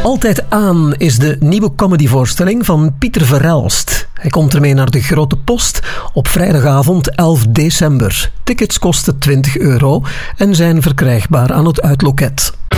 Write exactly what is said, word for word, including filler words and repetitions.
Altijd aan is de nieuwe comedyvoorstelling van Pieter Verhelst. Hij komt ermee naar de Grote Post op vrijdagavond elf december. Tickets kosten twintig euro en zijn verkrijgbaar aan het uitloket.